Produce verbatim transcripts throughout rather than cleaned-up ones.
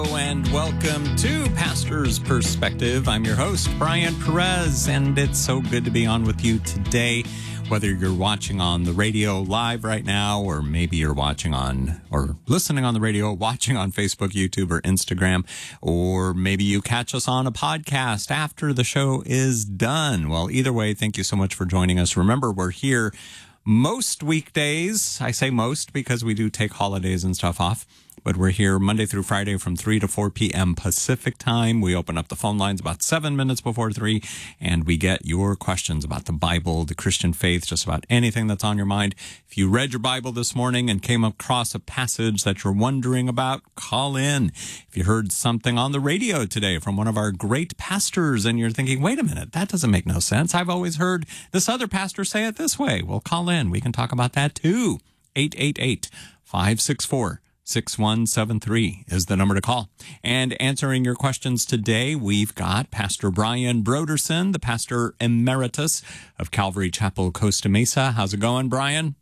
And welcome to Pastor's Perspective. I'm your host, Brian Perez, and it's so good to be on with you today. Whether you're watching on the radio live right now, or maybe you're watching on or listening on the radio, watching on Facebook, YouTube, or Instagram, or maybe you catch us on a podcast after the show is done. Well, either way, thank you so much for joining us. Remember, we're here most weekdays. I say most because we do take holidays and stuff off. But we're here Monday through Friday from three to four p.m. Pacific time. We open up the phone lines about seven minutes before three, and we get your questions about the Bible, the Christian faith, just about anything that's on your mind. If you read your Bible this morning and came across a passage that you're wondering about, call in. If you heard something on the radio today from one of our great pastors and you're thinking, wait a minute, that doesn't make no sense. I've always heard this other pastor say it this way. Well, call in. We can talk about that too. eight eight eight, five six four, six one seven three is the number to call. And answering your questions today, we've got Pastor Brian Brodersen, the pastor emeritus of Calvary Chapel, Costa Mesa. How's it going, Brian?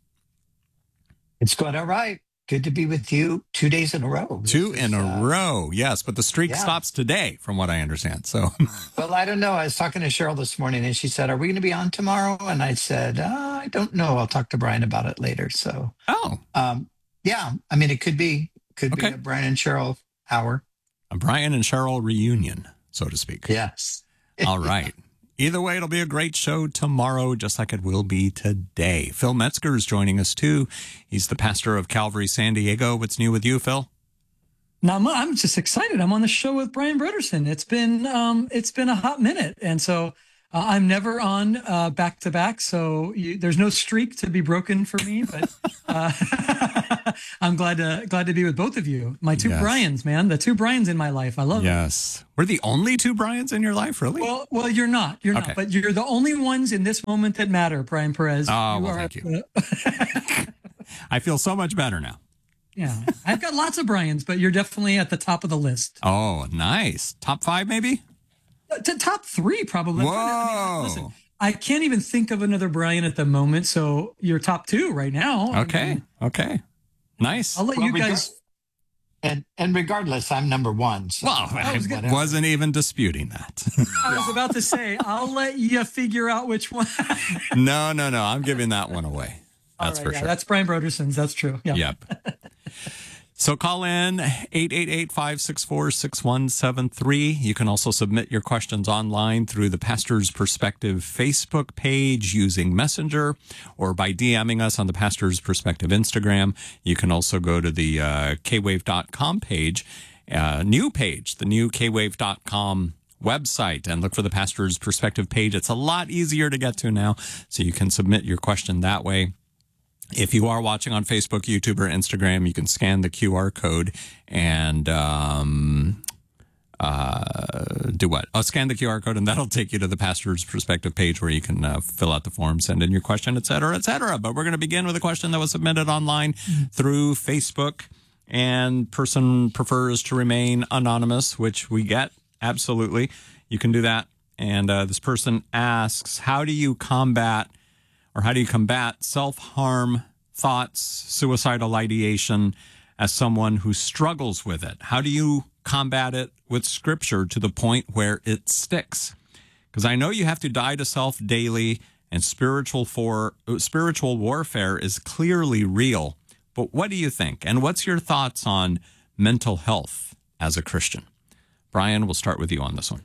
It's going all right. Good to be with you two days in a row. Two This in is, a uh, row, yes, but the streak yeah. stops today, from what I understand. So, Well, I don't know. I was talking to Cheryl this morning, and she said, "Are we going to be on tomorrow?" And I said, uh, "I don't know. I'll talk to Brian about it later." So, oh, um, yeah. I mean, it could be could Okay. be a Brian and Cheryl hour. a Brian and Cheryl reunion, so to speak. Yes. All right. Either way, it'll be a great show tomorrow, just like it will be today. Phil Metzger is joining us, too. He's the pastor of Calvary San Diego. What's new with you, Phil? Now, I'm, I'm just excited. I'm on the show with Brian Brodersen. It's been um, it's been a hot minute, and so uh, I'm never on uh, back to back. So you, there's no streak to be broken for me. But uh, I'm glad to glad to be with both of you. My two Yes. Brians, man, the two Brians in my life. I love it. Yes. We're the only two Bryans in your life, really? Well, well, you're not. You're Okay. not. But you're the only ones in this moment that matter, Brian Perez. Oh, You well, are- thank you. I feel so much better now. Yeah, I've got lots of Brians, but you're definitely at the top of the list. Oh, nice. Top five, maybe? To top three, probably. Whoa. I mean, listen, I can't even think of another Brian at the moment, so you're top two right now. I Okay. mean, Okay. Nice. I'll let Well, you regar- guys. And and regardless, I'm number one. So Well, I was gonna- wasn't even disputing that. I was about to say, I'll let you figure out which one. no, no, no. I'm giving that one away. That's All right, for yeah, sure. That's Brian Brodersen's. That's true. Yeah. Yep. So call in eight eight eight, five six four, six one seven three. You can also submit your questions online through the Pastor's Perspective Facebook page using Messenger or by DMing us on the Pastor's Perspective Instagram. You can also go to the uh, k wave dot com page, uh, new page, the new k wave dot com website, and look for the Pastor's Perspective page. It's a lot easier to get to now, so you can submit your question that way. If you are watching on Facebook, YouTube, or Instagram, you can scan the Q R code and um, uh, do what? Oh, scan the Q R code, and that'll take you to the Pastor's Perspective page where you can uh, fill out the form, send in your question, et cetera, et cetera. But we're going to begin with a question that was submitted online through Facebook, and person prefers to remain anonymous, which we get. Absolutely. You can do that. And uh, this person asks, how do you combat or how do you combat self-harm thoughts, suicidal ideation as someone who struggles with it? How do you combat it with Scripture to the point where it sticks? Because I know you have to die to self daily, and spiritual for spiritual warfare is clearly real. But what do you think? And what's your thoughts on mental health as a Christian? Brian, we'll start with you on this one.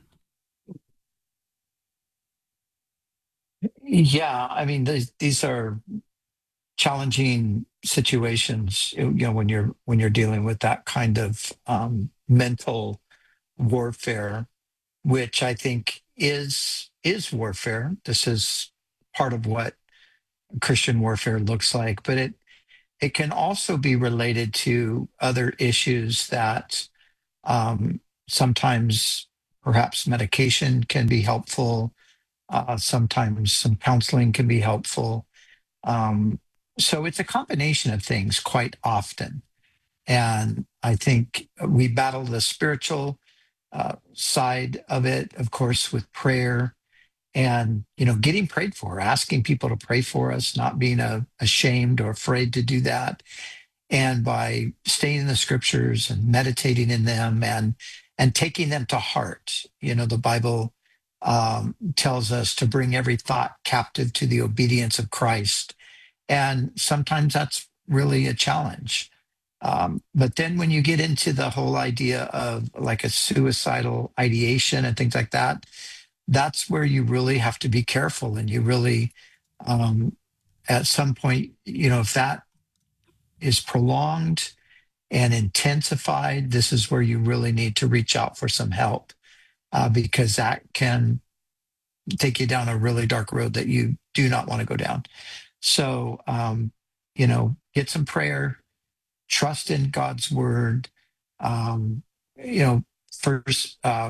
Yeah, I mean, these these are challenging situations. You know, when you're when you're dealing with that kind of um, mental warfare, which I think is is warfare. This is part of what Christian warfare looks like, but it it can also be related to other issues that um, sometimes perhaps medication can be helpful. Uh, sometimes some counseling can be helpful. Um, so it's a combination of things quite often. And I think we battle the spiritual uh, side of it, of course, with prayer and, you know, getting prayed for, asking people to pray for us, not being uh, ashamed or afraid to do that. And by staying in the scriptures and meditating in them and and taking them to heart, you know, the Bible um, tells us to bring every thought captive to the obedience of Christ. And sometimes that's really a challenge. Um, but then when you get into the whole idea of like a suicidal ideation and things like that, that's where you really have to be careful. And you really, um, at some point, you know, if that is prolonged and intensified, this is where you really need to reach out for some help, uh, because that can take you down a really dark road that you do not want to go down. So, um, you know, get some prayer, trust in God's word. Um, you know, first, uh,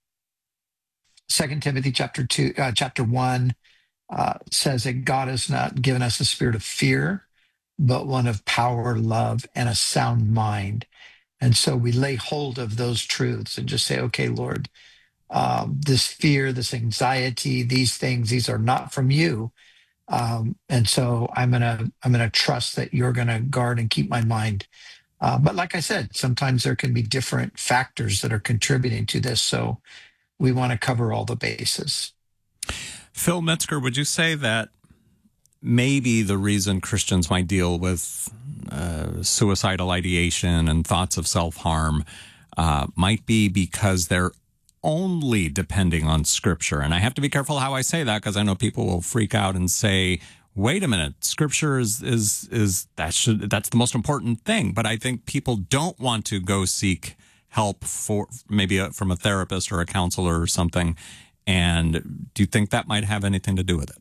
Second Timothy chapter two, uh, chapter one uh, says that God has not given us a spirit of fear, but one of power, love, and a sound mind. And so we lay hold of those truths and just say, okay, Lord, um, this fear, this anxiety, these things, these are not from you. Um, and so I'm gonna I'm gonna trust that you're gonna guard and keep my mind. Uh, but like I said, sometimes there can be different factors that are contributing to this. So we want to cover all the bases. Phil Metzger, would you say that maybe the reason Christians might deal with uh, suicidal ideation and thoughts of self-harm uh, might be because they're only depending on Scripture? And I have to be careful how I say that, because I know people will freak out and say, wait a minute, Scripture is is is that should that's the most important thing. But I think people don't want to go seek help for maybe a, from a therapist or a counselor or something. And do you think that might have anything to do with it?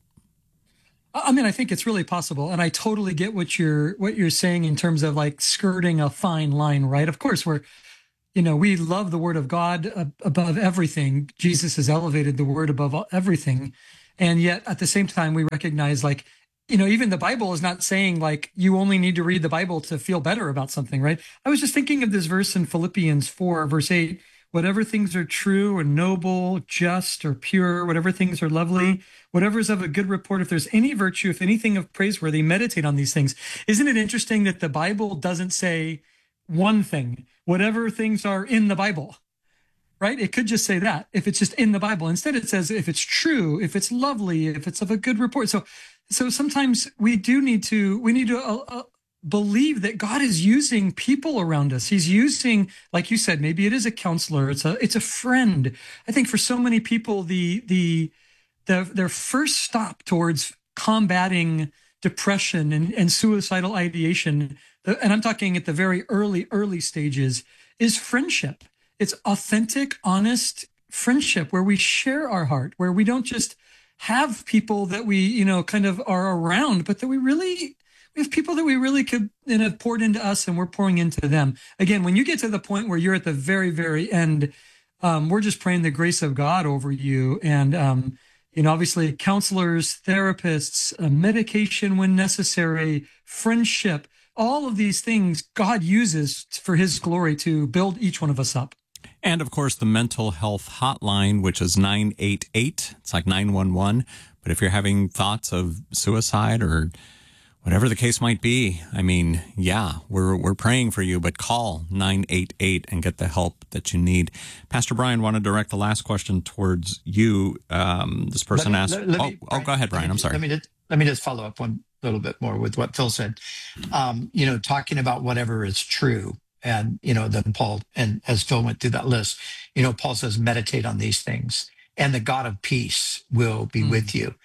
I mean, I think it's really possible, and I totally get what you're what you're saying in terms of like skirting a fine line, right? Of course, we're, you know, we love the Word of God above everything. Jesus has elevated the Word above everything, and yet at the same time, we recognize, like, you know, even the Bible is not saying like you only need to read the Bible to feel better about something, right? I was just thinking of this verse in Philippians four, verse eight. Whatever things are true or noble, just or pure, whatever things are lovely, whatever is of a good report, if there's any virtue, if anything of praiseworthy, meditate on these things. Isn't it interesting that the Bible doesn't say one thing, whatever things are in the Bible, right? It could just say that if it's just in the Bible. Instead, it says if it's true, if it's lovely, if it's of a good report. So, so sometimes we do need to, we need to uh, uh, believe that God is using people around us. He's using, like you said, maybe it is a counselor, it's a it's a friend. I think for so many people, the the, the their first stop towards combating depression and, and suicidal ideation, and I'm talking at the very early, early stages, is friendship. It's authentic, honest friendship where we share our heart, where we don't just have people that we, you know, kind of are around, but that we really we have people that we really could, and have poured into us, and we're pouring into them. Again, when you get to the point where you're at the very, very end, um, we're just praying the grace of God over you. And, um, you know, obviously counselors, therapists, uh, medication when necessary, friendship, all of these things God uses for his glory to build each one of us up. And, of course, the mental health hotline, which is nine eight eight. It's like nine one one. But if you're having thoughts of suicide or whatever the case might be, I mean, yeah, we're we're praying for you, but call nine eight eight and get the help that you need. Pastor Brian, want to direct the last question towards you. Um, this person Let me- asked, let- let oh, me- oh, go ahead, Brian, let me- I'm sorry. Let me, just, let me just follow up one little bit more with what Phil said. Um, you know, talking about whatever is true. And, you know, then Paul, and as Phil went through that list, you know, Paul says, meditate on these things, and the God of peace will be Mm. with you.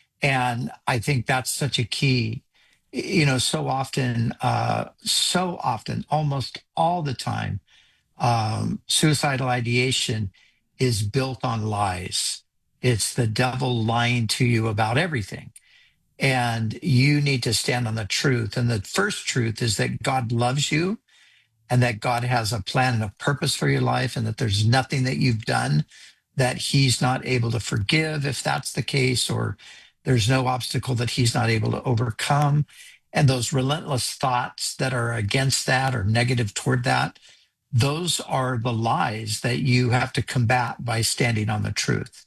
And I think that's such a key. You know, so often, uh, so often, almost all the time, um, suicidal ideation is built on lies. It's the devil lying to you about everything. And you need to stand on the truth. And the first truth is that God loves you, and that God has a plan and a purpose for your life, and that there's nothing that you've done that he's not able to forgive, if that's the case, or there's no obstacle that he's not able to overcome. And those relentless thoughts that are against that or negative toward that, those are the lies that you have to combat by standing on the truth.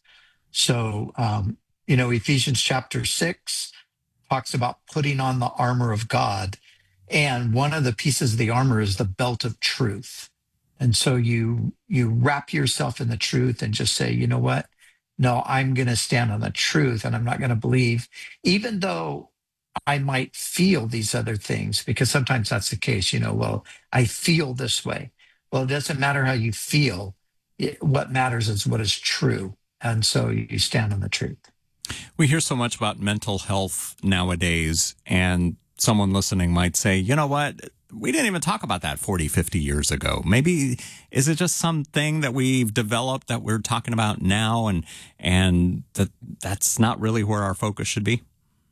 So, um, you know, Ephesians chapter six talks about putting on the armor of God. And one of the pieces of the armor is the belt of truth. And so you you wrap yourself in the truth and just say, you know what? No, I'm going to stand on the truth and I'm not going to believe, even though I might feel these other things, because sometimes that's the case. You know, well, I feel this way. Well, it doesn't matter how you feel. It, what matters is what is true. And so you stand on the truth. We hear so much about mental health nowadays, and someone listening might say, you know what? We didn't even talk about that forty, fifty years ago. Maybe, is it just something that we've developed that we're talking about now, and and that that's not really where our focus should be?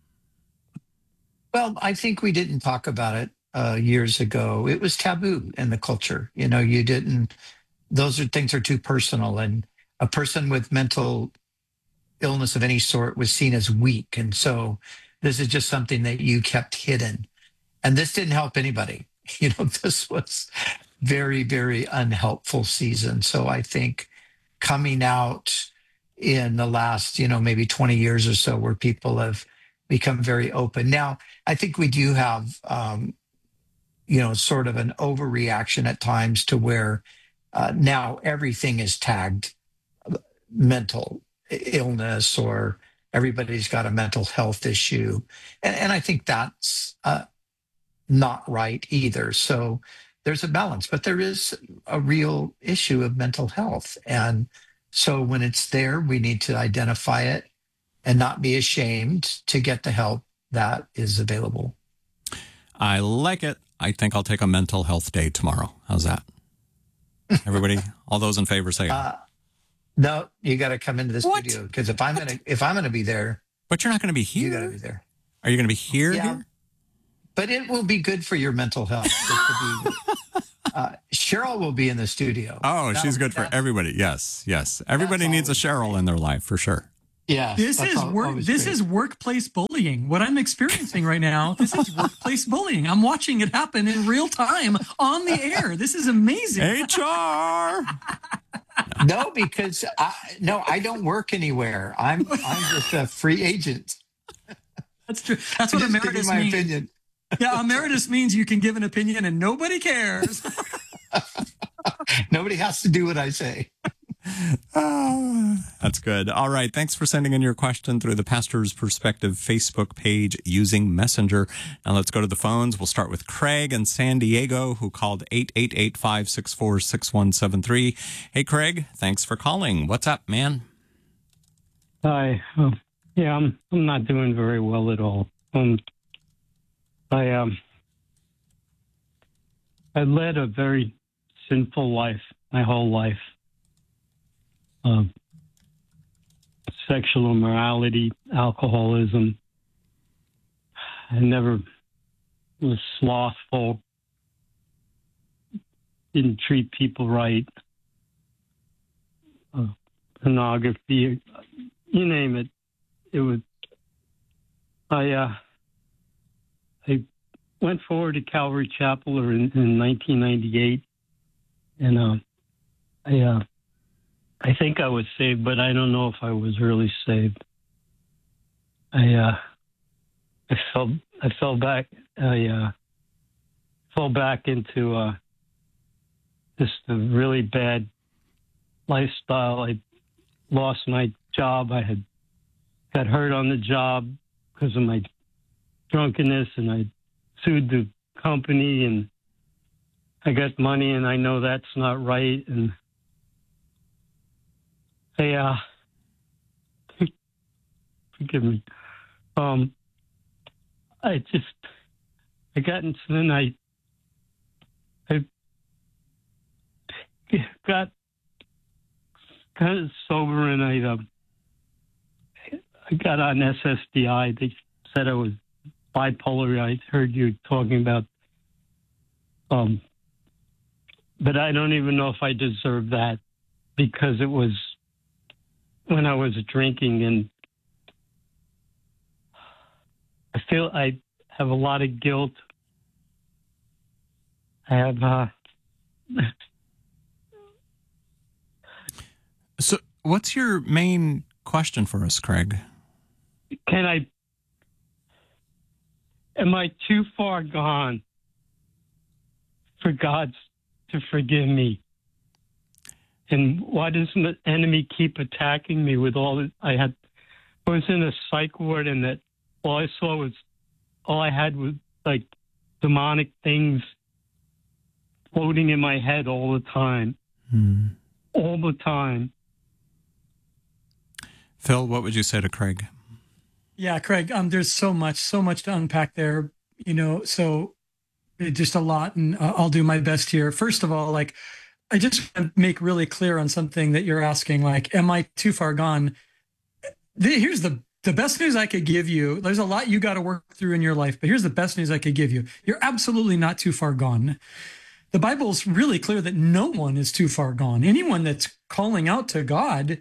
Well, I think we didn't talk about it uh, years ago. It was taboo in the culture. You know, you didn't, those are things are too personal. And a person with mental illness of any sort was seen as weak. And so this is just something that you kept hidden. And this didn't help anybody. You know, this was very, very unhelpful season. So I think coming out in the last, you know, maybe twenty years or so, where people have become very open. Now, I think we do have, um, you know, sort of an overreaction at times to where uh, now everything is tagged mental illness, or everybody's got a mental health issue. And, and I think that's uh, not right either. So there's a balance, but there is a real issue of mental health. And so when it's there, we need to identify it and not be ashamed to get the help that is available. I like it. I think I'll take a mental health day tomorrow. How's that? Everybody, all those in favor say uh, no, you got to come into the What? studio, because if I'm gonna if I'm gonna be there, But you're not going to be here. you got to be there. Are you going to be here? Yeah. here? But it will be good for your mental health. It will be- uh, Cheryl will be in the studio. Oh, That- she's good for that- everybody. Yes, yes. Everybody That's needs a always Cheryl in their life for sure. Yeah, This that's is al- work. always This great. is workplace bullying. What I'm experiencing right now. This is workplace bullying. I'm watching it happen in real time on the air. This is amazing. H R. No, because I, no, I don't work anywhere. I'm I'm just a free agent. That's true. That's what Just giving emeritus my means. opinion. Yeah, emeritus means you can give an opinion and nobody cares. Nobody has to do what I say. Ah, that's good. All right. Thanks for sending in your question through the Pastor's Perspective Facebook page using Messenger. Now let's go to the phones. We'll start with Craig in San Diego, who called eight eight eight, five six four, six one seven three. Hey, Craig, thanks for calling. What's up, man? Hi. Uh, yeah, I'm I'm not doing very well at all. Um, I um, I led a very sinful life my whole life. Um, sexual immorality, alcoholism. I never was slothful. Didn't treat people right. Uh, pornography, you name it. It was. I uh, I went forward to Calvary Chapel in, in nineteen ninety-eight, and uh, I uh, I think I was saved, but I don't know if I was really saved. I uh, I fell I fell back I uh, fell back into uh, just a really bad lifestyle. I lost my job. I had got hurt on the job because of my drunkenness, and I sued the company, and I got money, and I know that's not right. And I, uh, forgive me. Um, I just, I got into the night. I got kind of sober, and I, uh, I got on S S D I. They said I was bipolar. I heard you talking about, um, but I don't even know if I deserve that, because it was when I was drinking, and I feel I have a lot of guilt. I have, uh, So, what's your main question for us, Craig? can I, am I too far gone for God to forgive me? And why does the enemy keep attacking me with all this? I had, I was in a psych ward, and that all I saw was, all I had was like demonic things floating in my head all the time, Hmm. all the time. Phil, what would you say to Craig? Yeah, Craig, um, there's so much, so much to unpack there, you know, so it, just a lot. And uh, I'll do my best here. First of all, like, I just want to make really clear on something that you're asking, like, am I too far gone? The, here's the, the best news I could give you. There's a lot you got to work through in your life, but here's the best news I could give you. You're absolutely not too far gone. The Bible's really clear that no one is too far gone. Anyone that's calling out to God,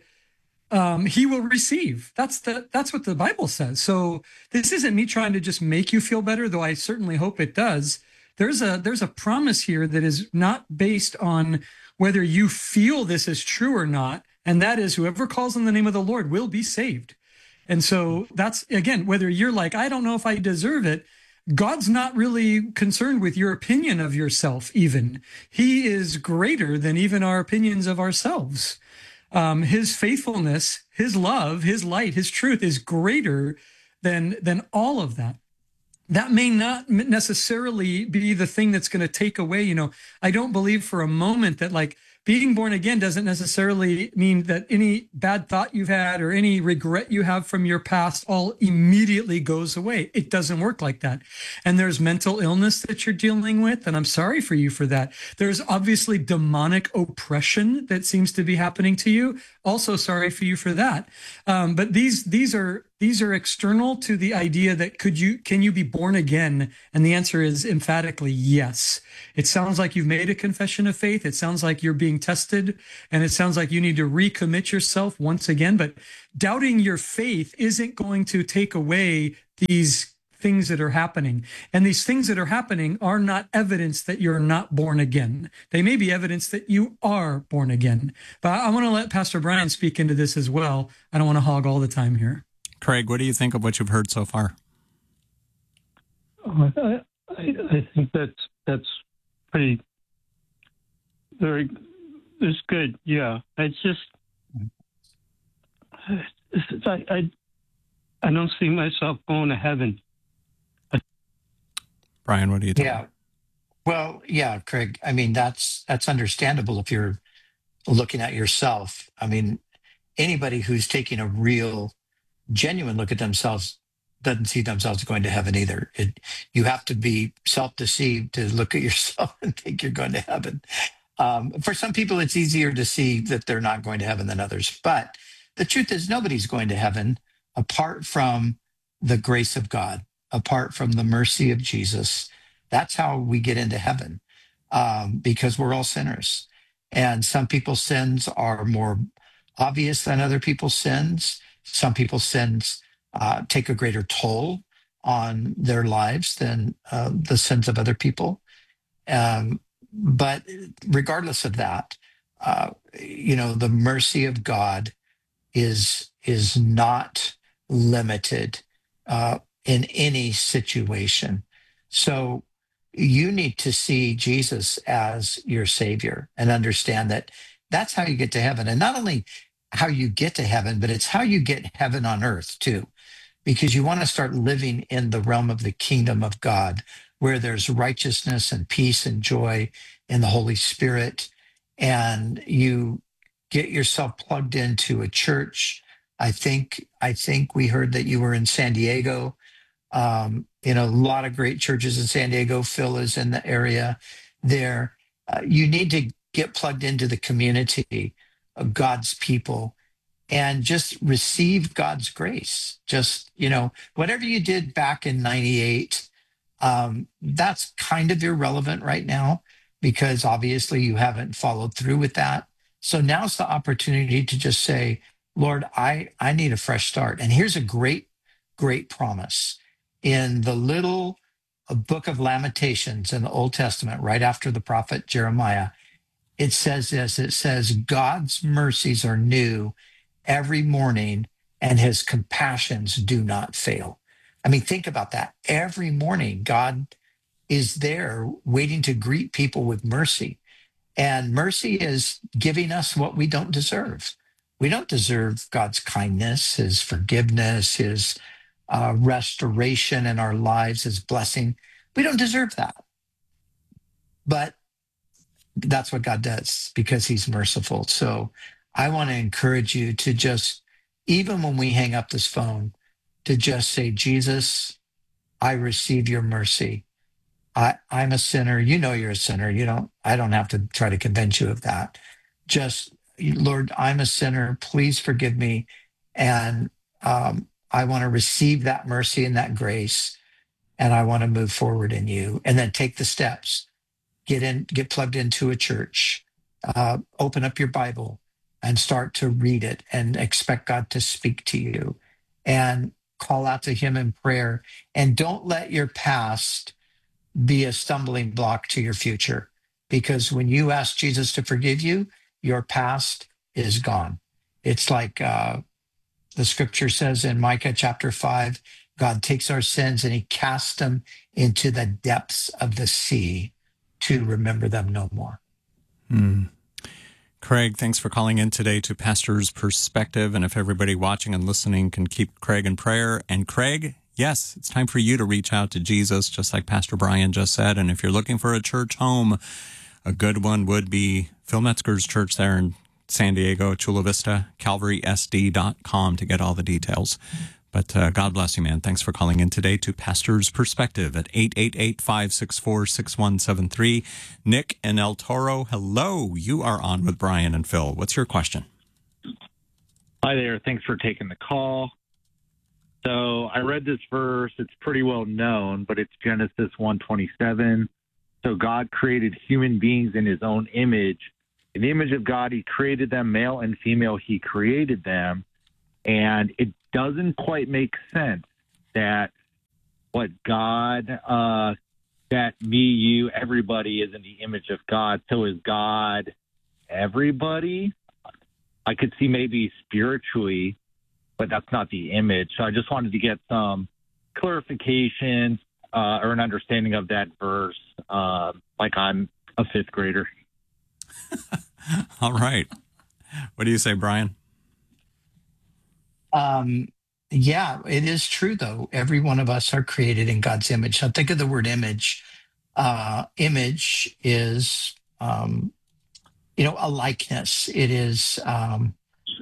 um, he will receive. That's the that's what the Bible says. So this isn't me trying to just make you feel better, though I certainly hope it does. There's a there's a promise here that is not based on whether you feel this is true or not, and that is whoever calls on the name of the Lord will be saved. And so that's, again, whether you're like, I don't know if I deserve it, God's not really concerned with your opinion of yourself even. He is greater than even our opinions of ourselves. Um, his faithfulness, his love, his light, his truth is greater than, than all of that. That may not necessarily be the thing that's going to take away, you know, I don't believe for a moment that like being born again doesn't necessarily mean that any bad thought you've had or any regret you have from your past all immediately goes away. It doesn't work like that. And there's mental illness that you're dealing with, and I'm sorry for you for that. There's obviously demonic oppression that seems to be happening to you. Also sorry for you for that. Um, but these these are these are external to the idea that could you can you be born again? And the answer is emphatically yes. It sounds like you've made a confession of faith. It sounds like you're being tested, and it sounds like you need to recommit yourself once again. But doubting your faith isn't going to take away these things that are happening. And these things that are happening are not evidence that you're not born again. They may be evidence that you are born again. But I want to let Pastor Brian speak into this as well. I don't want to hog all the time here. Craig, what do you think of what you've heard so far? Oh, I, I, I think that's that's pretty very. It's good. Yeah, it's just it's, I, I I don't see myself going to heaven. Brian, what do you think? Yeah. Well, yeah, Craig. I mean, that's that's understandable if you're looking at yourself. I mean, anybody who's taking a real, genuine look at themselves doesn't see themselves going to heaven either. It, you have to be self-deceived to look at yourself and think you're going to heaven. Um, for some people, it's easier to see that they're not going to heaven than others. But the truth is, nobody's going to heaven apart from the grace of God, apart from the mercy of Jesus. That's how we get into heaven, um, because we're all sinners. And some people's sins are more obvious than other people's sins. Some people's sins uh, take a greater toll on their lives than uh, the sins of other people. Um, but regardless of that, uh, you know, the mercy of God is is not limited uh, in any situation. So you need to see Jesus as your Savior and understand that that's how you get to heaven. And not only how you get to heaven, but it's how you get heaven on earth too, because you want to start living in the realm of the kingdom of God, where there's righteousness and peace and joy in the Holy Spirit. And you get yourself plugged into a church. I think, I think we heard that you were in San Diego. Um, you know, a lot of great churches in San Diego. Phil is in the area there. Uh, you need to get plugged into the community of God's people and just receive God's grace. Just, you know, whatever you did back in ninety-eight, um, that's kind of irrelevant right now because obviously you haven't followed through with that. So now's the opportunity to just say, Lord, I, I need a fresh start. And here's a great, great promise. In the little uh, book of Lamentations in the Old Testament, right after the prophet Jeremiah, it says this, it says, God's mercies are new every morning and his compassions do not fail. I mean, think about that. Every morning, God is there waiting to greet people with mercy. And mercy is giving us what we don't deserve. We don't deserve God's kindness, his forgiveness, his uh, restoration in our lives, his blessing. We don't deserve that. But that's what God does because he's merciful. So I want to encourage you to just, even when we hang up this phone, to just say, Jesus, I receive your mercy. I, I'm a sinner. You know you're a sinner. You don't, I don't have to try to convince you of that. Just, Lord, I'm a sinner. Please forgive me. And um, I want to receive that mercy and that grace. And I want to move forward in you. And then take the steps. Get in, get plugged into a church. Uh, open up your Bible and start to read it and expect God to speak to you. And call out to him in prayer. And don't let your past be a stumbling block to your future. Because when you ask Jesus to forgive you, your past is gone. It's like uh, the scripture says in Micah chapter five, God takes our sins and he casts them into the depths of the sea to remember them no more. Hmm. Craig, thanks for calling in today to Pastor's Perspective. And if everybody watching and listening can keep Craig in prayer. And Craig, yes, it's time for you to reach out to Jesus, just like Pastor Brian just said. And if you're looking for a church home, a good one would be Phil Metzger's church there in San Diego, Chula Vista, calvary s d dot com to get all the details. But uh, God bless you, man. Thanks for calling in today to Pastor's Perspective at eight eight eight, five six four, six one seven three. Nick and El Toro, hello. You are on with Brian and Phil. What's your question? Hi there. Thanks for taking the call. So I read this verse. It's pretty well known, but it's Genesis one twenty-seven. So God created human beings in his own image. In the image of God, he created them, male and female, he created them. And it doesn't quite make sense that what God, uh, that me, you, everybody is in the image of God. So is God everybody? I could see maybe spiritually, but that's not the image. So I just wanted to get some clarification uh, or an understanding of that verse, uh, like I'm a fifth grader. All right. What do you say, Brian? Um, yeah, it is true, though. Every one of us are created in God's image. Now, think of the word image. Uh, image is, um, you know, a likeness. It is um,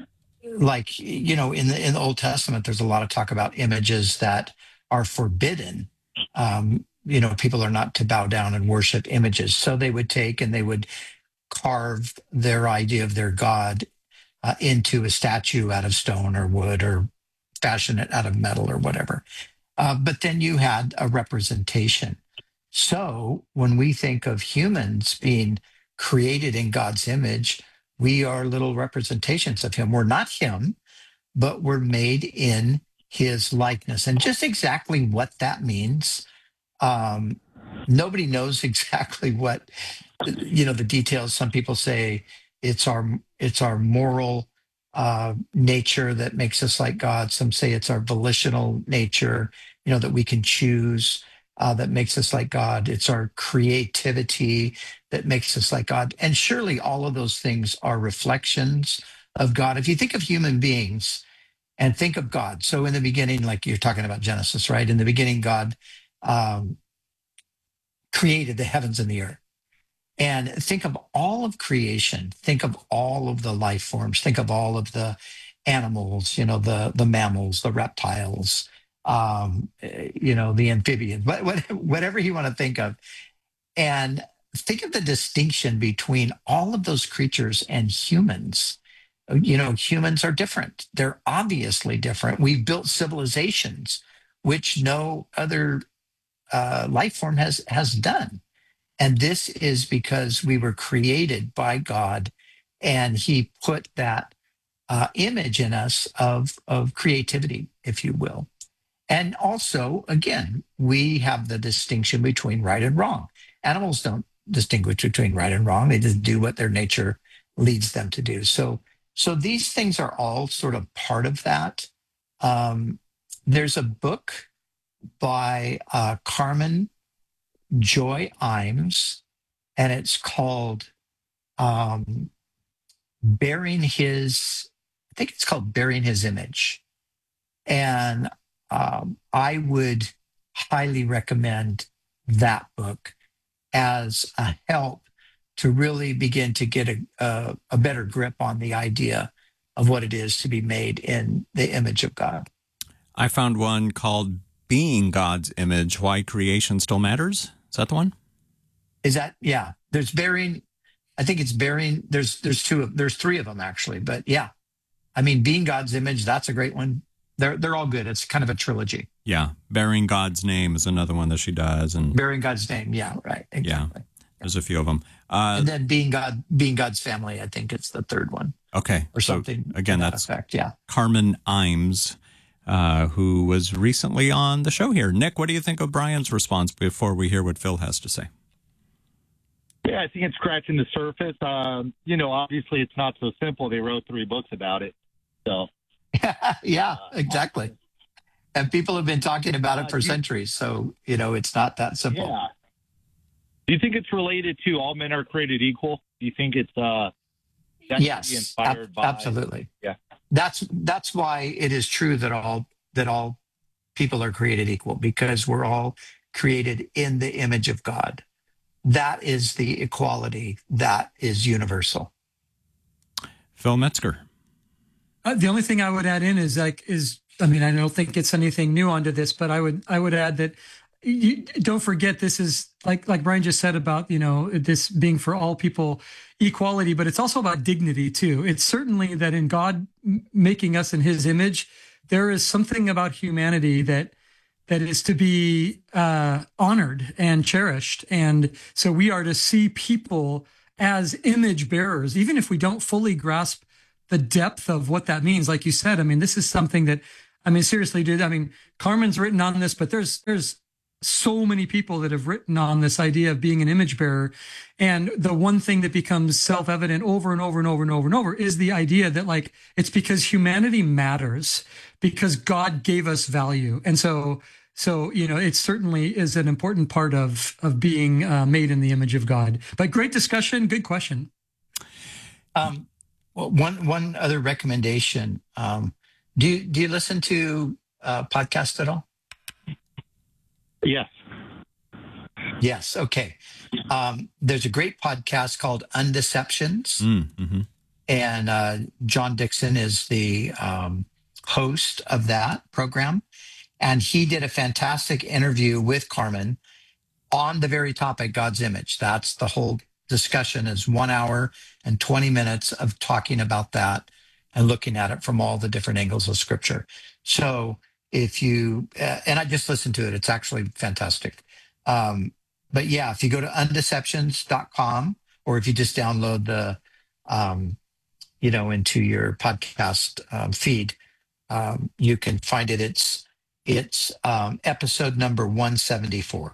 like, you know, in the in the Old Testament, there's a lot of talk about images that are forbidden. Um, you know, people are not to bow down and worship images. So they would take and they would carve their idea of their God uh, into a statue out of stone or wood or fashion it out of metal or whatever. Uh, but then you had a representation. So when we think of humans being created in God's image, we are little representations of him. We're not him, but we're made in his likeness. And just exactly what that means, um, nobody knows exactly what, you know, the details. Some people say it's our it's our moral uh, nature that makes us like God. Some say it's our volitional nature, you know, that we can choose, uh, that makes us like God. It's our creativity that makes us like God. And surely all of those things are reflections of God. If you think of human beings and think of God, so in the beginning, like you're talking about Genesis, right? In the beginning, God um, created the heavens and the earth. And think of all of creation. Think of all of the life forms. Think of all of the animals, you know, the, the mammals, the reptiles, um, you know, the amphibians, what, what, whatever you want to think of. And think of the distinction between all of those creatures and humans. You know, humans are different. They're obviously different. We've built civilizations which no other uh, life form has has done. And this is because we were created by God, and he put that uh, image in us of, of creativity, if you will. And also, again, we have the distinction between right and wrong. Animals don't distinguish between right and wrong. They just do what their nature leads them to do. So, so these things are all sort of part of that. Um, there's a book by uh, Carmen Joy Imes, and it's called um, Bearing His, I think it's called Bearing His Image. And um, I would highly recommend that book as a help to really begin to get a, a, a better grip on the idea of what it is to be made in the image of God. I found one called Being God's Image, Why Creation Still Matters. Is that the one? Is that, yeah, there's bearing, I think it's bearing, there's, there's two of, there's three of them actually, but yeah, I mean, Being God's Image, that's a great one. They're, they're all good. It's kind of a trilogy. Yeah. Bearing God's Name is another one that she does. And Bearing God's Name. Yeah, right. Exactly. Yeah. There's a few of them. Uh, and then Being God, Being God's Family, I think it's the third one. Okay. Or something. So again, that that's effect. Yeah. Carmen Imes, uh, who was recently on the show here. Nick, what do you think of Brian's response before we hear what Phil has to say? Yeah, I think it's scratching the surface. Um, you know, obviously it's not so simple. They wrote three books about it. So. Yeah, exactly. And people have been talking about it Uh, for you- centuries. So, you know, it's not that simple. Yeah. Do you think it's related to all men are created equal? Do you think it's uh that should be Yes, inspired ab- by absolutely. Yeah. That's that's why it is true that all that all people are created equal, because we're all created in the image of God. That is the equality that is universal. Phil Metzger. Uh, the only thing I would add in is like is I mean I don't think it's anything new onto this, but I would I would add that you, don't forget this is like like Brian just said about, you know, this being for all people equality, but it's also about dignity too. It's certainly that in God m- making us in His image, there is something about humanity that that is to be uh, honored and cherished, and so we are to see people as image bearers, even if we don't fully grasp the depth of what that means. Like you said, I mean, this is something that, I mean, seriously, dude, I mean, Carmen's written on this, but there's, there's so many people that have written on this idea of being an image bearer. And the one thing that becomes self-evident over and over and over and over and over is the idea that like, it's because humanity matters, because God gave us value. And so, so, you know, it certainly is an important part of, of being uh, made in the image of God. But great discussion. Good question. Um, well, one one other recommendation. Um, do you, do you listen to uh, podcasts at all? Yes. Yes. Okay. Um, there's a great podcast called Undeceptions, Mm, mm-hmm. and uh, John Dixon is the um, host of that program. And he did a fantastic interview with Carmen on the very topic, God's image. That's the whole discussion, is one hour and twenty minutes of talking about that and looking at it from all the different angles of scripture. So if you, uh, and I just listened to it, it's actually fantastic. Um, but yeah, if you go to undeceptions dot com, or if you just download the, um, you know, into your podcast um, feed, um, you can find it. It's, it's um, episode number one seventy-four.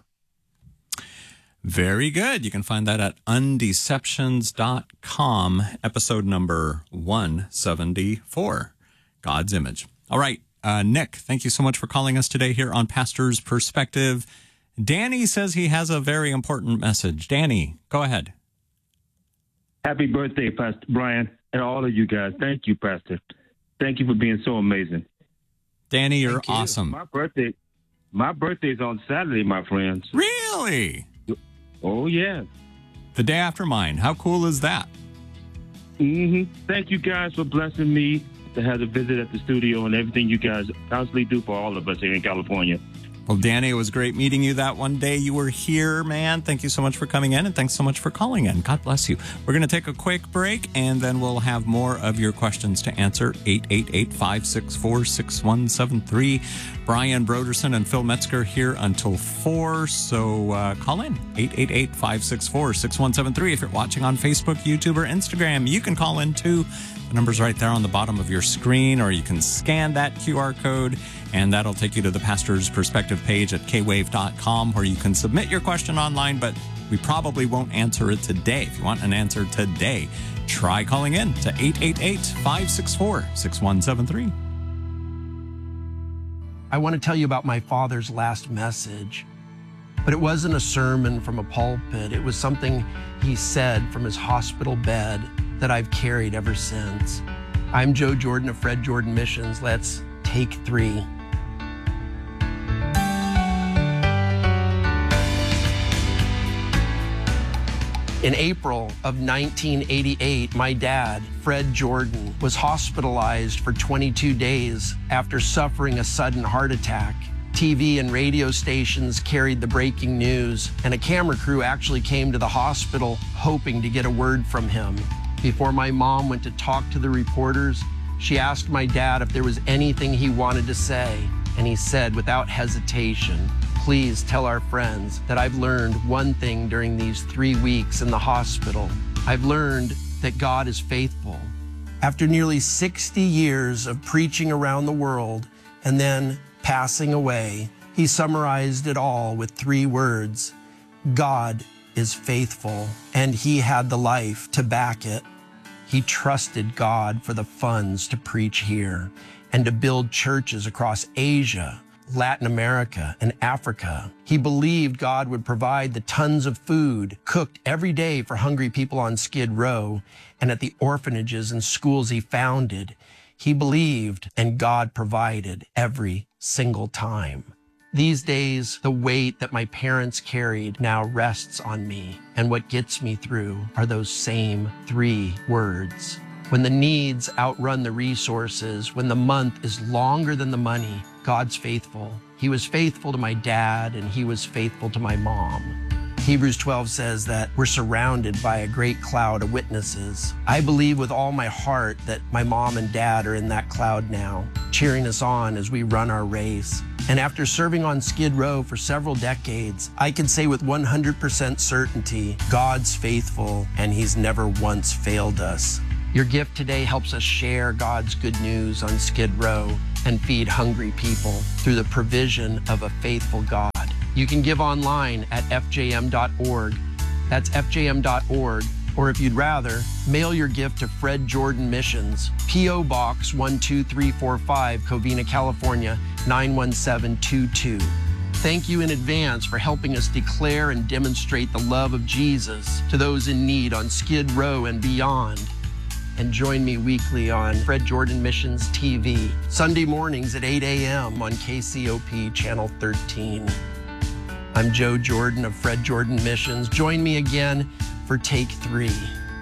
Very good. You can find that at undeceptions dot com, episode number one seventy-four, God's Image. All right, uh, Nick, thank you so much for calling us today here on Pastor's Perspective. Danny says he has a very important message. Danny, go ahead. Happy birthday, Pastor Brian, and all of you guys. Thank you, Pastor. Thank you for being so amazing. Danny, you're Thank you. awesome. My birthday, my birthday is on Saturday, my friends. Really? Oh, yeah. The day after mine. How cool is that? Mm-hmm. Thank you guys for blessing me to have a visit at the studio and everything you guys constantly do for all of us here in California. Well, Danny, it was great meeting you that one day you were here, man. Thank you so much for coming in, and thanks so much for calling in. God bless you. We're going to take a quick break, and then we'll have more of your questions to answer. eight eight eight, five six four, six one seven three. Brian Broderson and Phil Metzger here until four, so uh, call in. eight eight eight, five six four, six one seven three. If you're watching on Facebook, YouTube, or Instagram, you can call in too. The number's right there on the bottom of your screen, or you can scan that Q R code, and that'll take you to the Pastor's Perspective page at k wave dot com, where you can submit your question online, but we probably won't answer it today. If you want an answer today, try calling in to eight eight eight, five six four, six one seven three. I want to tell you about my father's last message. But it wasn't a sermon from a pulpit. It was something he said from his hospital bed that I've carried ever since. I'm Joe Jordan of Fred Jordan Missions. Let's take three. In April of nineteen eighty-eight, my dad, Fred Jordan, was hospitalized for twenty-two days after suffering a sudden heart attack. T V and radio stations carried the breaking news, and a camera crew actually came to the hospital hoping to get a word from him. Before my mom went to talk to the reporters, she asked my dad if there was anything he wanted to say, and he said without hesitation, "Please tell our friends that I've learned one thing during these three weeks in the hospital. I've learned that God is faithful." After nearly sixty years of preaching around the world and then passing away, he summarized it all with three words: God is faithful, and he had the life to back it. He trusted God for the funds to preach here and to build churches across Asia, Latin America, and Africa. He believed God would provide the tons of food cooked every day for hungry people on Skid Row and at the orphanages and schools he founded. He believed, and God provided every single time. These days, the weight that my parents carried now rests on me, and what gets me through are those same three words. When the needs outrun the resources, when the month is longer than the money, God's faithful. He was faithful to my dad, and he was faithful to my mom. Hebrews twelve says that we're surrounded by a great cloud of witnesses. I believe with all my heart that my mom and dad are in that cloud now, cheering us on as we run our race. And after serving on Skid Row for several decades, I can say with one hundred percent certainty, God's faithful, and he's never once failed us. Your gift today helps us share God's good news on Skid Row and feed hungry people through the provision of a faithful God. You can give online at f j m dot org. That's f j m dot org. Or if you'd rather, mail your gift to Fred Jordan Missions, P O Box one two three four five, Covina, California, nine one seven two two. Thank you in advance for helping us declare and demonstrate the love of Jesus to those in need on Skid Row and beyond. And join me weekly on Fred Jordan Missions T V, Sunday mornings at eight a m on K C O P Channel thirteen. I'm Joe Jordan of Fred Jordan Missions. Join me again for Take Three.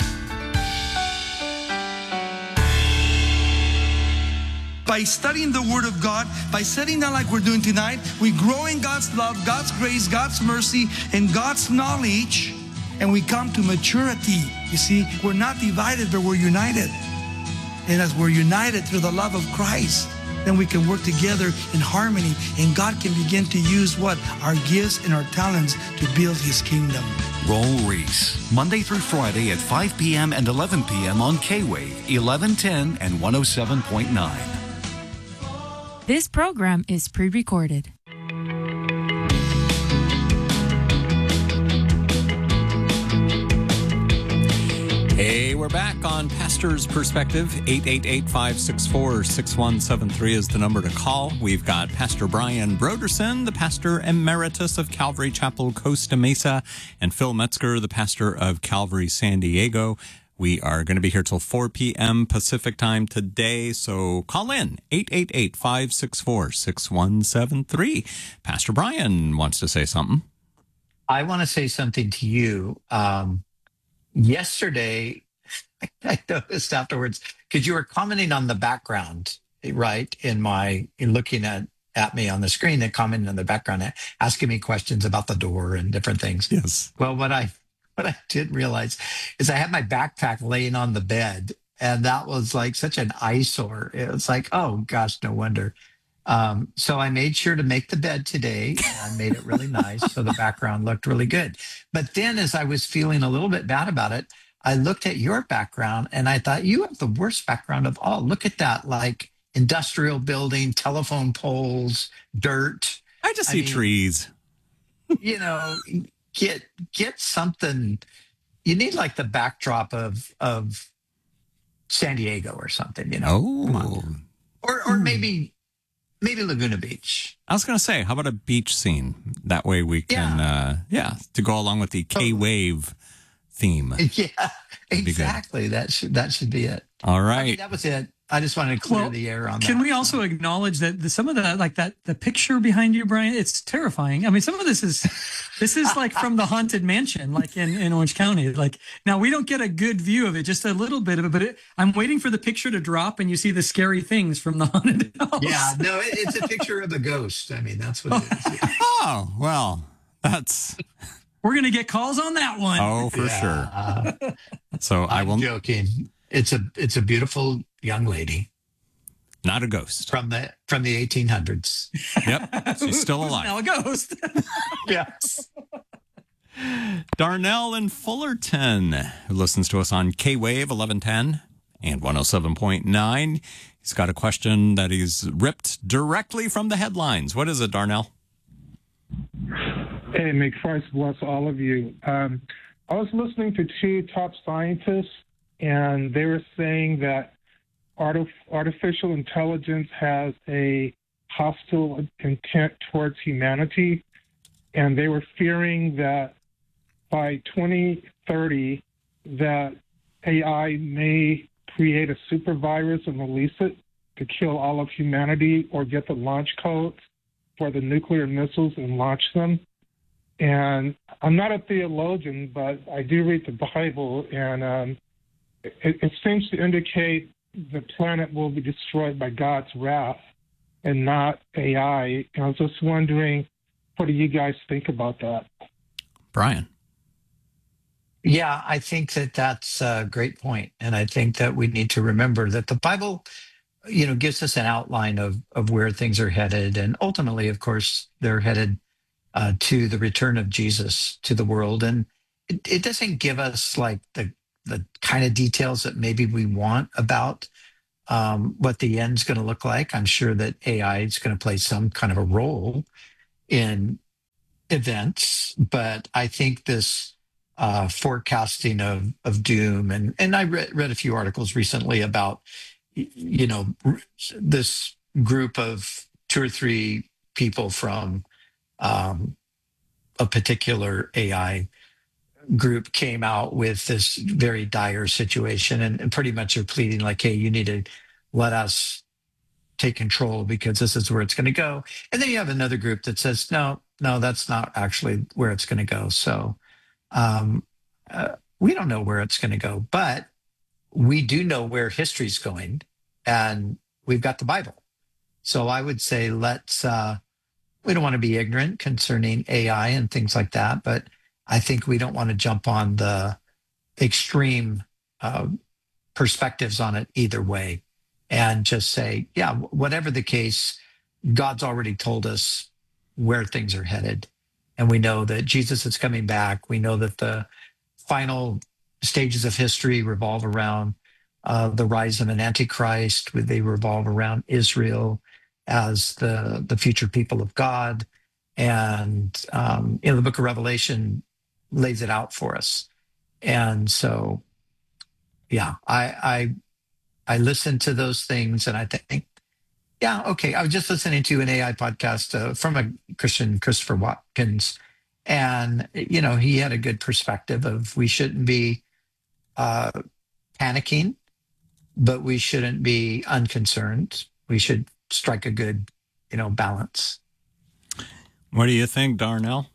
By studying the Word of God, by sitting down like we're doing tonight, we grow in God's love, God's grace, God's mercy, and God's knowledge, and we come to maturity. You see, we're not divided, but we're united. And as we're united through the love of Christ, then we can work together in harmony, and God can begin to use what? Our gifts and our talents to build His kingdom. Roll Reese, Monday through Friday at five p m and eleven p m on K-Wave, eleven ten and one oh seven point nine. This program is pre-recorded. Hey, we're back on Pastor's Perspective. eight eight eight, five six four, six one seven three is the number to call. We've got Pastor Brian Broderson, the pastor emeritus of Calvary Chapel, Costa Mesa, and Phil Metzger, the pastor of Calvary San Diego. We are going to be here till four p m Pacific time today, so call in, eight eight eight, five six four, six one seven three. Pastor Brian wants to say something. I want to say something to you. Um, yesterday, I noticed afterwards, because you were commenting on the background, right, in my, in looking at, at me on the screen and commenting on the background, asking me questions about the door and different things. Yes. Well, what I What I did realize is I had my backpack laying on the bed, and that was like such an eyesore. It was like, oh gosh, no wonder. Um, so I made sure to make the bed today. I made it really nice, so the background looked really good. But then as I was feeling a little bit bad about it, I looked at your background and I thought, you have the worst background of all. Look at that, like industrial building, telephone poles, dirt. I just I see mean, trees. You know, Get get something. You need like the backdrop of of San Diego or something, you know. Oh, or or maybe maybe Laguna Beach. I was going to say, how about a beach scene? That way we can, yeah, uh, yeah to go along with the K-Wave theme. Yeah, exactly. That should that should be it. All right. I mean, that was it. I just wanted to clear well, the air on that. Can we also acknowledge that the, some of the, like that, the picture behind you, Brian, it's terrifying. I mean, some of this is, this is like from the Haunted Mansion, like in, in Orange County. Like, now we don't get a good view of it, just a little bit of it, but it, I'm waiting for the picture to drop and you see the scary things from the haunted house. Yeah, no, it, it's a picture of a ghost. I mean, that's what it is. Yeah. Oh, well, that's... We're going to get calls on that one. Oh, for yeah, sure. Uh, so I I'm will... joking. It's a, it's a beautiful young lady. Not a ghost. From the from the eighteen hundreds. Yep. She's still alive. Now a ghost. Yes. Darnell in Fullerton, who listens to us on K-Wave eleven ten and one oh seven point nine. He's got a question that he's ripped directly from the headlines. What is it, Darnell? Hey, may Christ bless all of you. Um, I was listening to two top scientists, and they were saying that Artif- artificial intelligence has a hostile intent towards humanity, and they were fearing that by twenty thirty that A I may create a super virus and release it to kill all of humanity or get the launch codes for the nuclear missiles and launch them. And I'm not a theologian, but I do read the Bible, and um, it, it seems to indicate the planet will be destroyed by God's wrath and not A I. And I was just wondering, what do you guys think about that? Brian. Yeah, I think that that's a great point. And I think that we need to remember that the Bible, you know, gives us an outline of, of where things are headed. And ultimately, of course, they're headed uh, to the return of Jesus to the world. And it, it doesn't give us like the the kind of details that maybe we want about um, what the end's going to look like. I'm sure that A I is going to play some kind of a role in events, but I think this uh, forecasting of of doom, and and I read, read a few articles recently about, you know, this group of two or three people from um, a particular A I group came out with this very dire situation, and, and pretty much are pleading like, hey, you need to let us take control because this is where it's going to go. And then you have another group that says, no, no, that's not actually where it's going to go. So um, uh, we don't know where it's going to go, but we do know where history's going, and we've got the Bible. So I would say let's, uh, we don't want to be ignorant concerning A I and things like that, but I think we don't want to jump on the extreme uh, perspectives on it either way and just say, yeah, whatever the case, God's already told us where things are headed. And we know that Jesus is coming back. We know that the final stages of history revolve around uh, the rise of an antichrist. They revolve around Israel as the, the future people of God. And um, in the book of Revelation lays it out for us. And so, yeah, I, I, I listen to those things and I think, yeah, okay. I was just listening to an A I podcast uh, from a Christian, Christopher Watkins, and, you know, he had a good perspective of we shouldn't be uh, panicking, but we shouldn't be unconcerned. We should strike a good, you know, balance. What do you think, Darnell?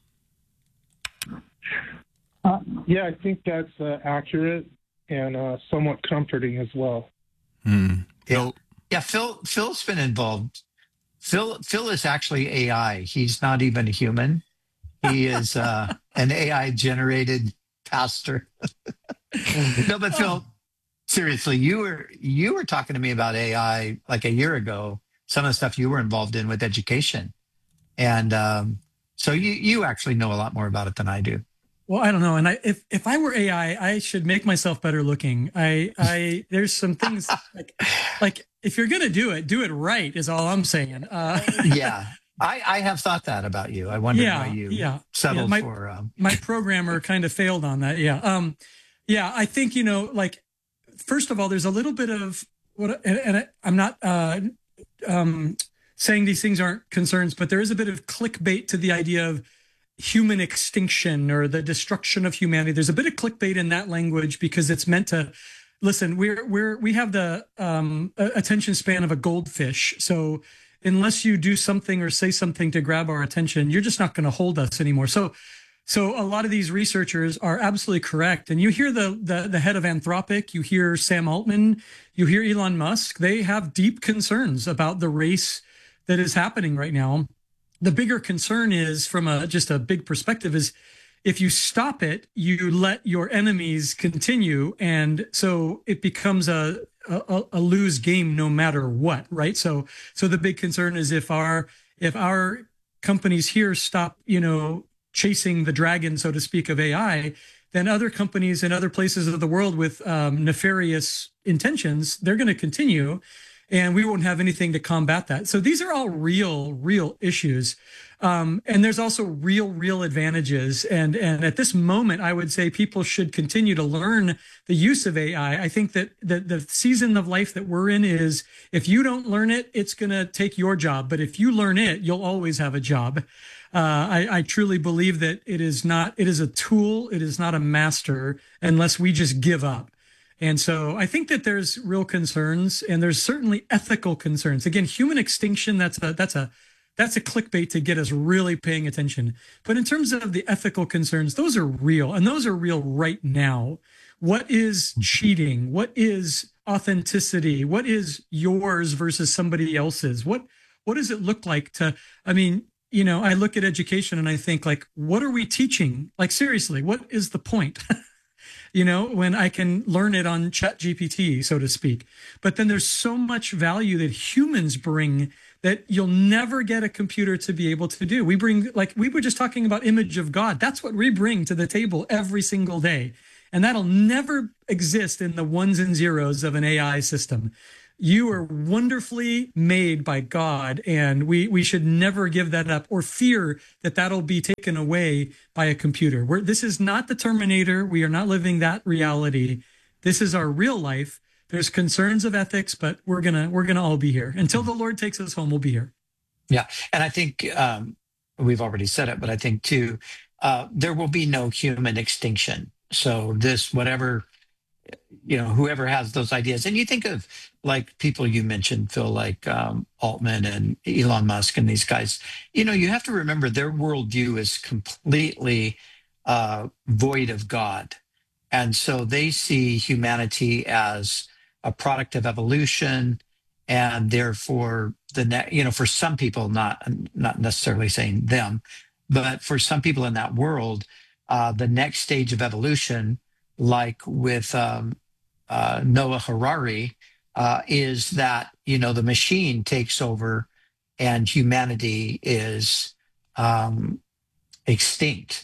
Uh, yeah, I think that's uh, accurate and uh, somewhat comforting as well. Hmm. Yeah, yeah. Phil, Phil's been involved. Phil, Phil is actually A I. He's not even a human. He is uh, an A I generated pastor. No, but Phil, seriously, you were you were talking to me about A I like a year ago. Some of the stuff you were involved in with education, and um, so you you actually know a lot more about it than I do. Well, I don't know. And I, if, if I were A I, I should make myself better looking. I, I, there's some things like, like if you're going to do it, do it right is all I'm saying. Uh, yeah. I, I have thought that about you. I wonder yeah, why you yeah, settled yeah, my, for, um... my programmer kind of failed on that. Yeah. Um, yeah. I think, you know, like, first of all, there's a little bit of what, and, and I, I'm not, uh, um, saying these things aren't concerns, but there is a bit of clickbait to the idea of human extinction or the destruction of humanity. There's a bit of clickbait in that language because it's meant to, listen, we're, we're, we have the um, attention span of a goldfish. So unless you do something or say something to grab our attention, you're just not going to hold us anymore. So, so a lot of these researchers are absolutely correct. And you hear the, the, the head of Anthropic, you hear Sam Altman, you hear Elon Musk, they have deep concerns about the race that is happening right now. The bigger concern is, from a just a big perspective, is if you stop it, you let your enemies continue. And so it becomes a, a, a lose game no matter what, right? So so the big concern is if our if our companies here stop, you know, chasing the dragon, so to speak, of A I, then other companies in other places of the world with um, nefarious intentions, they're going to continue. And we won't have anything to combat that. So these are all real, real issues. Um, and there's also real, real advantages. And, and at this moment, I would say people should continue to learn the use of A I. I think that the, the season of life that we're in is, if you don't learn it, it's going to take your job. But if you learn it, you'll always have a job. Uh, I, I truly believe that it is not, it is a tool. It is not a master unless we just give up. And so I think that there's real concerns, and there's certainly ethical concerns. Again, human extinction, that's a that's a that's a clickbait to get us really paying attention. But in terms of the ethical concerns, those are real, and those are real right now. What is cheating? What is authenticity? What is yours versus somebody else's? What what does it look like to, I mean, you know, I look at education and I think, like, what are we teaching? Like, seriously, what is the point? You know, when I can learn it on ChatGPT, so to speak. But then there's so much value that humans bring that you'll never get a computer to be able to do. We bring, like we were just talking about image of God. That's what we bring to the table every single day. And that'll never exist in the ones and zeros of an A I system. You are wonderfully made by God, and we, we should never give that up or fear that that'll be taken away by a computer. We're, this is not the Terminator. We are not living that reality. This is our real life. There's concerns of ethics, but we're gonna we're gonna all be here until the Lord takes us home. We'll be here. Yeah, and I think um, we've already said it, but I think too, uh, there will be no human extinction. So this, whatever, you know, whoever has those ideas, and you think of like people you mentioned, Phil, like um, Altman and Elon Musk and these guys, you know, you have to remember their worldview is completely uh, void of God. And so they see humanity as a product of evolution, and therefore the ne- you know, for some people, not not necessarily saying them, but for some people in that world, uh, the next stage of evolution, like with um, uh, Noah Harari, uh, is that, you know, the machine takes over and humanity is um, extinct.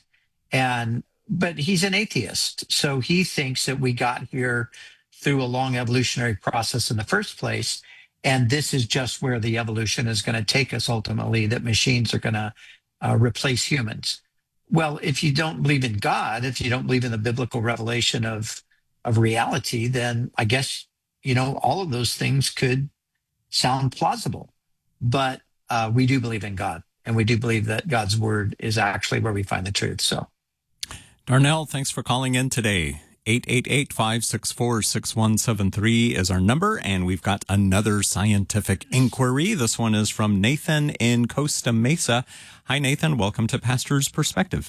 And but he's an atheist, so he thinks that we got here through a long evolutionary process in the first place, and this is just where the evolution is going to take us ultimately, that machines are going to uh, replace humans. Well, if you don't believe in God, if you don't believe in the biblical revelation of of reality, then I guess, you know, all of those things could sound plausible. But uh, we do believe in God, and we do believe that God's word is actually where we find the truth. So, Darnell, thanks for calling in today. eight eight eight, five six four, six one seven three is our number, and we've got another scientific inquiry. This one is from Nathan in Costa Mesa. Hi, Nathan. Welcome to Pastor's Perspective.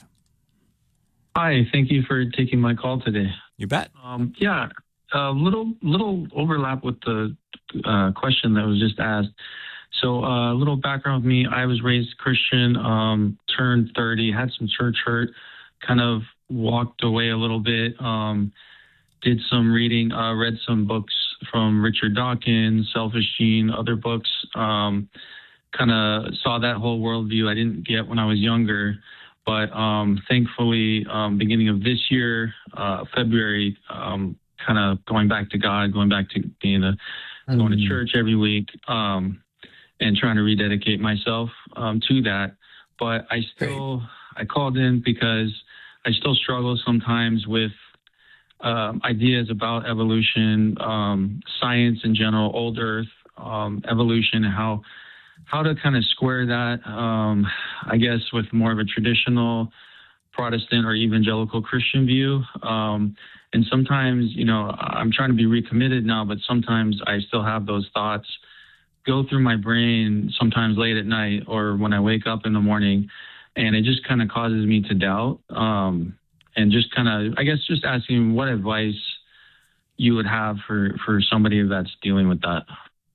Hi. Thank you for taking my call today. You bet. Um, yeah, a little little overlap with the uh, question that was just asked. So a uh, little background with me. I was raised Christian, um, turned thirty, had some church hurt, kind of walked away a little bit, um, did some reading, uh, read some books from Richard Dawkins, Selfish Gene, other books, um, kind of saw that whole worldview I didn't get when I was younger. But um, thankfully, um, beginning of this year, uh, February, um, kind of going back to God, going back to being a, mm-hmm. going to church every week, um, and trying to rededicate myself um, to that. But I still, Great. I called in because I still struggle sometimes with um, ideas about evolution, um, science in general, old Earth, um, evolution, how how to kind of square that, um, I guess, with more of a traditional Protestant or evangelical Christian view. Um, and sometimes, you know, I'm trying to be recommitted now, but sometimes I still have those thoughts go through my brain sometimes late at night or when I wake up in the morning, and it just kind of causes me to doubt. Um, and just kind of, I guess, just asking what advice you would have for, for somebody that's dealing with that.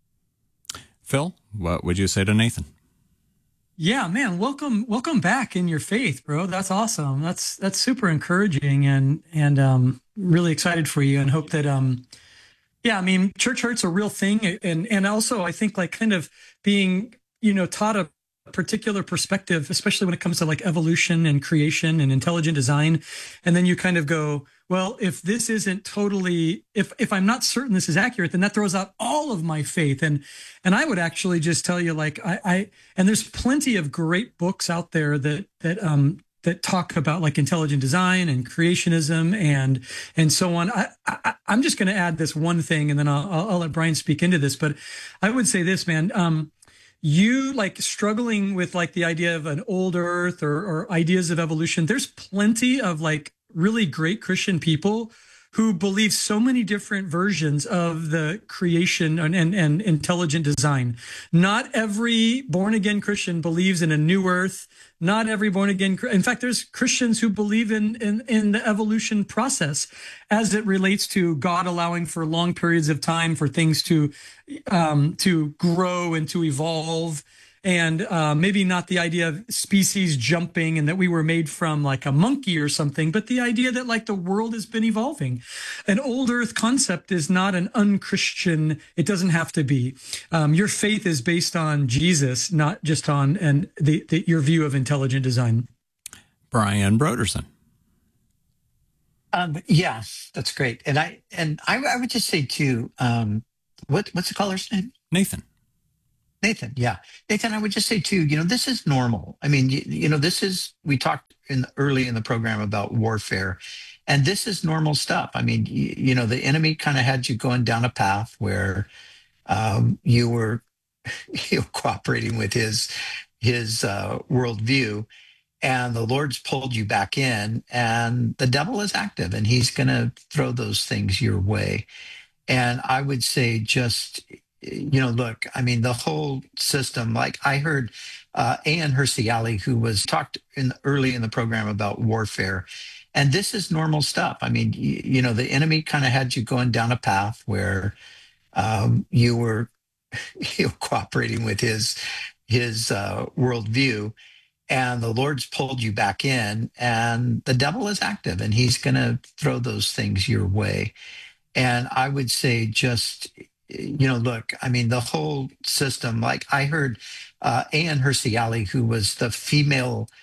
Phil, what would you say to Nathan? Yeah, man, welcome, welcome back in your faith, bro. That's awesome. That's, that's super encouraging, and, and, um, really excited for you, and hope that, um, yeah, I mean, church hurt's a real thing. And, and also I think like kind of being, you know, taught a particular perspective, especially when it comes to like evolution and creation and intelligent design. And then you kind of go, well, if this isn't totally, if, if I'm not certain this is accurate, then that throws out all of my faith. And, and I would actually just tell you, like, I, I, and there's plenty of great books out there that, that, um, that talk about like intelligent design and creationism and, and so on. I, I I'm just going to add this one thing, and then I'll, I'll, I'll let Brian speak into this, but I would say this, man, um, you like struggling with like the idea of an old earth or, or ideas of evolution. There's plenty of like really great Christian people who believe so many different versions of the creation and, and, and intelligent design. Not every born again Christian believes in a new earth. Not every born again. In fact, there's Christians who believe in, in, in the evolution process as it relates to God allowing for long periods of time for things to, um, to grow and to evolve. And uh, maybe not the idea of species jumping and that we were made from like a monkey or something, but the idea that like the world has been evolving. An old earth concept is not an unchristian. It doesn't have to be. Um, your faith is based on Jesus, not just on and the, the your view of intelligent design. Brian Broderson. Um, yeah, that's great. And I and I, I would just say too, um, what what's the caller's name? Nathan. Nathan, yeah. Nathan, I would just say too, you know, this is normal. I mean, you, you know, this is, we talked in early in the program about warfare, and this is normal stuff. I mean, you, you know, the enemy kind of had you going down a path where um, you were you know, cooperating with his, his uh, worldview, and the Lord's pulled you back in, and the devil is active, and he's going to throw those things your way. And I would say just, you know, look, I mean, the whole system, like I heard uh, Ann Hersey Alley, who was talked in early in the program about warfare, and this is normal stuff. I mean, you, you know, the enemy kind of had you going down a path where um, you were you know, cooperating with his, his uh, worldview, and the Lord's pulled you back in, and the devil is active, and he's going to throw those things your way. And I would say just, you know, look, I mean, the whole system, like I heard uh, Ann Hersey Alley, who was the female